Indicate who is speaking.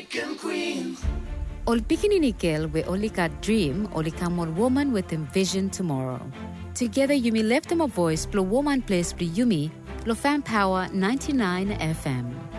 Speaker 1: Jamaican queen.
Speaker 2: Ol pikininikel we only got dream, only come one woman with envision tomorrow. Together Yumi left them a voice, blow woman place, blow Yumi, lo fan power 99 FM.